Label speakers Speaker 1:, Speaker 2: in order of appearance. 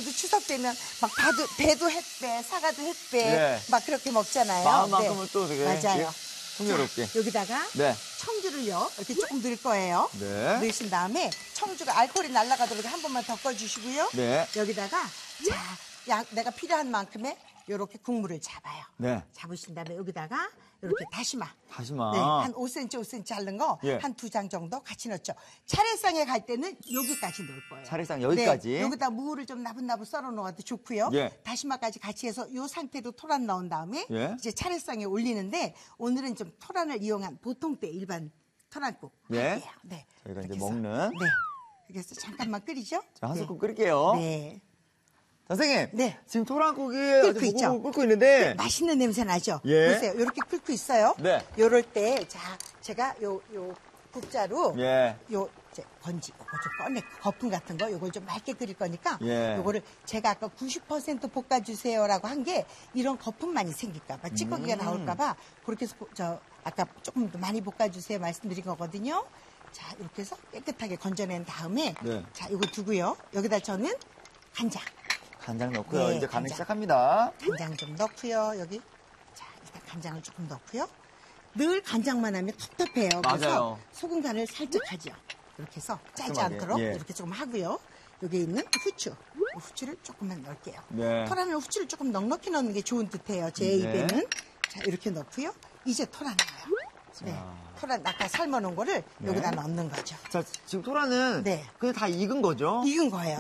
Speaker 1: 그래도 추석 되면 막 배도 햇배, 사과도 햇배,
Speaker 2: 예.
Speaker 1: 막 그렇게 먹잖아요.
Speaker 2: 마음만큼은 또 되게
Speaker 1: 맞아요.
Speaker 2: 풍요롭게.
Speaker 1: 자, 여기다가
Speaker 2: 네.
Speaker 1: 청주를요, 이렇게 조금 넣을 거예요.
Speaker 2: 네.
Speaker 1: 넣으신 다음에 청주가 알코올이 날아가도록 한 번만 덮어주시고요.
Speaker 2: 네.
Speaker 1: 여기다가 내가 필요한 만큼의 이렇게 국물을 잡아요.
Speaker 2: 네.
Speaker 1: 잡으신 다음에 여기다가 이렇게 다시마.
Speaker 2: 다시마.
Speaker 1: 네, 한 5cm, 5cm 자른 거
Speaker 2: 예.
Speaker 1: 한 2장 정도 같이 넣죠. 차례상에 갈 때는 여기까지 넣을 거예요.
Speaker 2: 차례상 여기까지.
Speaker 1: 네, 여기다 무를 좀 나분나분 썰어 놓아도 좋고요.
Speaker 2: 예.
Speaker 1: 다시마까지 같이 해서 이 상태로 토란 넣은 다음에
Speaker 2: 예.
Speaker 1: 이제 차례상에 올리는데 오늘은 좀 토란을 이용한 보통 때 일반 토란국
Speaker 2: 예.
Speaker 1: 할게요. 네.
Speaker 2: 저희가 이제
Speaker 1: 이렇게 해서,
Speaker 2: 먹는.
Speaker 1: 네. 그래서 잠깐만 끓이죠.
Speaker 2: 자, 한
Speaker 1: 네.
Speaker 2: 스푼 끓일게요.
Speaker 1: 네.
Speaker 2: 선생님.
Speaker 1: 네.
Speaker 2: 지금 토란국이
Speaker 1: 끓고
Speaker 2: 아주
Speaker 1: 있죠?
Speaker 2: 보글보글 끓고 있는데.
Speaker 1: 맛있는 냄새 나죠?
Speaker 2: 예.
Speaker 1: 보세요. 이렇게 끓고 있어요.
Speaker 2: 네.
Speaker 1: 요럴 때, 제가 요 국자로,
Speaker 2: 예.
Speaker 1: 이제 건지, 요거 좀 꺼내, 거품 같은 거, 요걸 좀 맑게 끓일 거니까,
Speaker 2: 예.
Speaker 1: 요거를 제가 아까 90% 볶아주세요라고 한 게, 이런 거품만이 생길까봐, 찌꺼기가 나올까봐, 그렇게 해서, 아까 조금 더 많이 볶아주세요 말씀드린 거거든요. 자, 이렇게 해서 깨끗하게 건져낸 다음에,
Speaker 2: 네.
Speaker 1: 자, 이거 두고요. 여기다 저는 간장.
Speaker 2: 간장 넣고요.
Speaker 1: 네,
Speaker 2: 이제 간을
Speaker 1: 간장.
Speaker 2: 시작합니다.
Speaker 1: 간장 좀 넣고요. 여기. 자, 일단 간장을 조금 넣고요. 늘 간장만 하면 텁텁해요. 그래서
Speaker 2: 맞아요.
Speaker 1: 소금 간을 살짝 하죠. 이렇게 해서 짜지
Speaker 2: 깔끔하게,
Speaker 1: 않도록
Speaker 2: 예.
Speaker 1: 이렇게 조금 하고요. 여기 있는 후추. 후추를 조금만 넣을게요.
Speaker 2: 네.
Speaker 1: 토란을 후추를 조금 넉넉히 넣는 게 좋은 듯해요. 제
Speaker 2: 네.
Speaker 1: 입에는. 자, 이렇게 넣고요. 이제 토란 넣어요. 네. 토란 아까 삶아놓은 거를
Speaker 2: 네.
Speaker 1: 여기다 넣는 거죠.
Speaker 2: 자, 지금 토란은
Speaker 1: 네.
Speaker 2: 그냥 다 익은 거죠?
Speaker 1: 익은 거예요.